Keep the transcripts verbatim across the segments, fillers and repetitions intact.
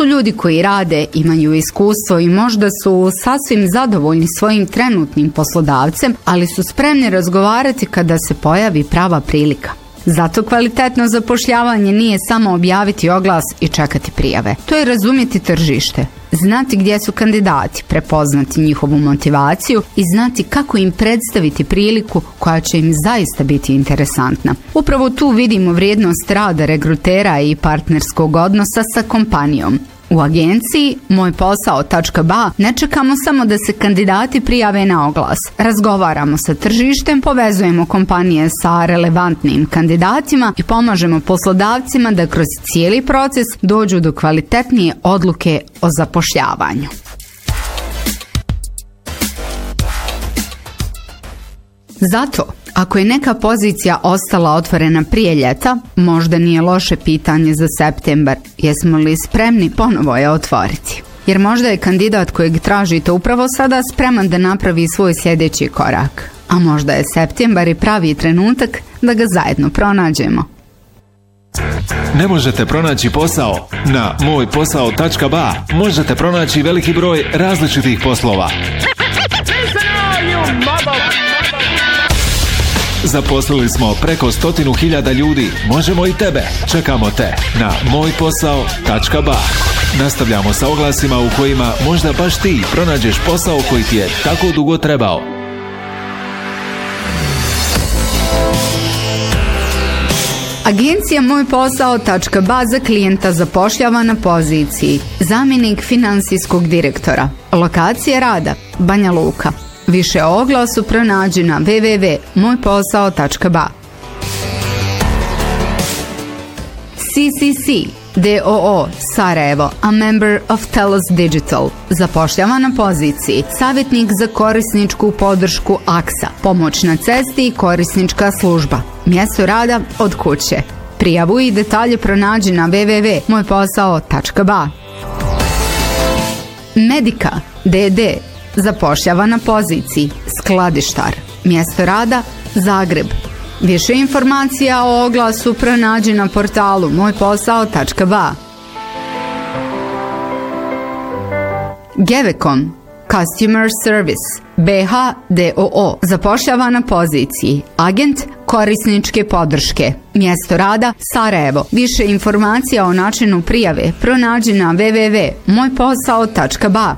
su ljudi koji rade, imaju iskustvo i možda su sasvim zadovoljni svojim trenutnim poslodavcem, ali su spremni razgovarati kada se pojavi prava prilika. Zato kvalitetno zapošljavanje nije samo objaviti oglas i čekati prijave. To je razumjeti tržište, znati gdje su kandidati, prepoznati njihovu motivaciju i znati kako im predstaviti priliku koja će im zaista biti interesantna. Upravo tu vidimo vrijednost rada regrutera i partnerskog odnosa sa kompanijom. U agenciji moj posao tačka ba ne čekamo samo da se kandidati prijave na oglas. Razgovaramo sa tržištem, povezujemo kompanije sa relevantnim kandidatima i pomažemo poslodavcima da kroz cijeli proces dođu do kvalitetnije odluke o zapošljavanju. Zato, ako je neka pozicija ostala otvorena prije ljeta, možda nije loše pitanje za septembar, jesmo li spremni ponovo je otvoriti. Jer možda je kandidat kojeg tražite upravo sada spreman da napravi svoj sljedeći korak. A možda je septembar i pravi trenutak da ga zajedno pronađemo. Ne možete pronaći posao? Na moj posao tačka ba možete pronaći veliki broj različitih poslova. Zaposlili smo preko stotinu hiljada ljudi. Možemo i tebe. Čekamo te na moj posao tačka ba. Nastavljamo sa oglasima u kojima možda baš ti pronađeš posao koji ti je tako dugo trebao. Agencija moj posao tačka ba za klijenta zapošljava na poziciji zamjenik financijskog direktora. Lokacija rada Banja Luka. Više o oglasu pronađi na w w w tačka moj posao tačka ba. C C C D O O Sarajevo, a member of Telos Digital, zapošljava na poziciji savjetnik za korisničku podršku A K S A, pomoć na cesti i korisnička služba. Mjesto rada od kuće. Prijavu i detalje pronađi na w w w tačka moj posao tačka ba. Medika D D zapošljava na poziciji skladištar. Mjesto rada Zagreb. Više informacija o oglasu pronađi na portalu moj posao tačka ba. Gevecom Customer Service B H D O O zapošljava na poziciji agent korisničke podrške. Mjesto rada Sarajevo. Više informacija o načinu prijave pronađi na w w w tačka moj posao tačka ba.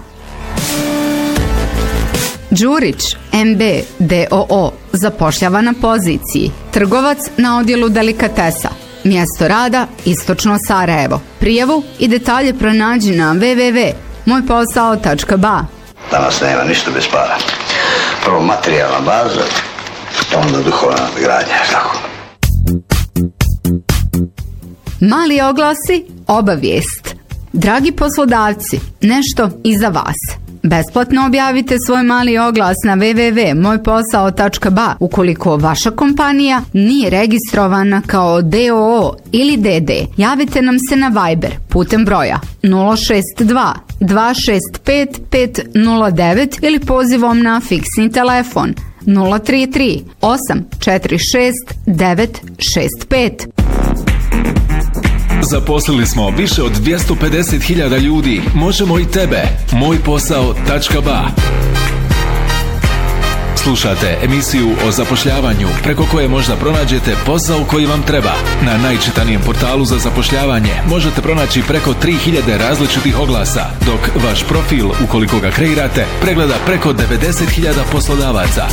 Đurić M B D O O zapošljava na poziciji trgovac na odjelu delikatesa. Mjesto rada Istočno Sarajevo. Prijavu i detalje pronađi na w w w tačka moj posao tačka ba. Danas nema ništa bez para. Prvo materijalna baza, onda duhovna nadgradnja. Tako. Mali oglasi, obavijest. Dragi poslodavci, nešto i za vas. Besplatno objavite svoj mali oglas na w w w tačka moj posao tačka ba ukoliko vaša kompanija nije registrovana kao D O O ili D D. Javite nam se na Viber putem broja nula šest dva dva šest pet pet nula devet ili pozivom na fiksni telefon nula tri tri osam četiri šest devet šest pet. Zaposlili smo više od dvjesto pedeset hiljada ljudi. Možemo i tebe. moj posao tačka ba. Slušate emisiju o zapošljavanju preko koje možda pronađete posao koji vam treba. Na najčitanijem portalu za zapošljavanje možete pronaći preko tri hiljade različitih oglasa, dok vaš profil, ukoliko ga kreirate, pregleda preko devedeset hiljada poslodavaca.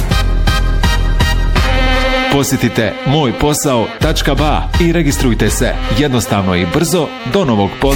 Posjetite moj posao tačka ba i registrujte se jednostavno i brzo do novog posla.